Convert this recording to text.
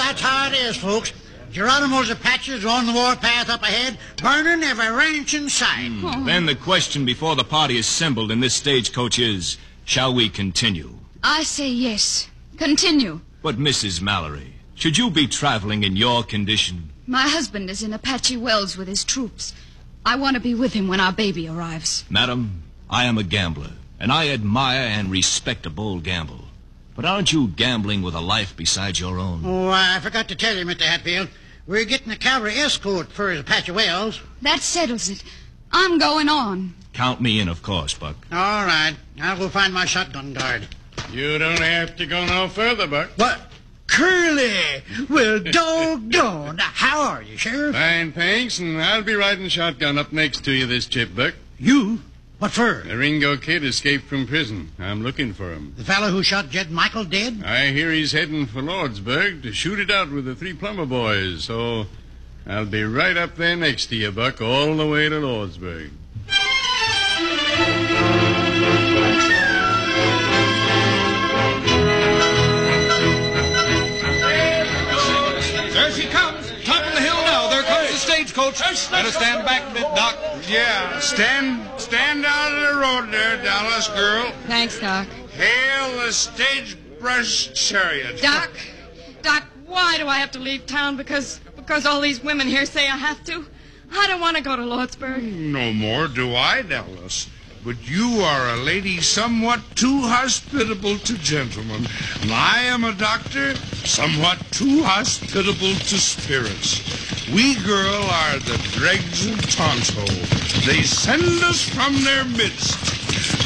that's how it is, folks. Geronimo's Apaches are on the warpath up ahead, burning every ranch in sight. Then the question before the party assembled in this stagecoach is, shall we continue? I say yes. Continue. But, Mrs. Mallory, should you be traveling in your condition? My husband is in Apache Wells with his troops. I want to be with him when our baby arrives. Madam, I am a gambler, and I admire and respect a bold gamble. But aren't you gambling with a life besides your own? Oh, I forgot to tell you, Mr. Hatfield. We're getting a cavalry escort for Apache Wells. That settles it. I'm going on. Count me in, of course, Buck. All right. I'll go find my shotgun guard. You don't have to go no further, Buck. What? Curly! Well, doggone. How are you, Sheriff? Fine, thanks, and I'll be riding shotgun up next to you this trip, Buck. You? What for? The Ringo Kid escaped from prison. I'm looking for him. The fellow who shot Jed Michael dead? I hear he's heading for Lordsburg to shoot it out with the 3 Plummer boys, so I'll be right up there next to you, Buck, all the way to Lordsburg. There she comes. Top of the hill now. There comes the stagecoach. Better stand back a bit, Doc. Yeah, stand out of the road there, Dallas girl. Thanks, Doc. Hail the sagebrush chariot. Doc, why do I have to leave town? Because all these women here say I have to? I don't want to go to Lordsburg. No more do I, Dallas. But you are a lady somewhat too hospitable to gentlemen. And I am a doctor somewhat too hospitable to spirits. We, girl, are the dregs of Tonto. They send us from their midst.